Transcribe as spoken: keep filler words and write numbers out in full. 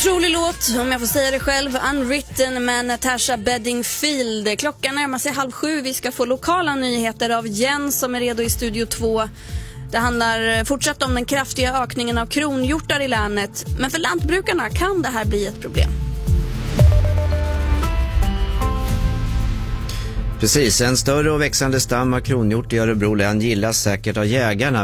Otrolig låt, om jag får säga det själv. Unwritten med Natasha Bedingfield. Klockan närmar sig halv sju. Vi ska få lokala nyheter av Jens som är redo i studio två. Det handlar fortsatt om den kraftiga ökningen av kronhjortar i länet. Men för lantbrukarna kan det här bli ett problem. Precis, en större och växande stam av kronhjort i Örebro län gillas säkert av jägarna.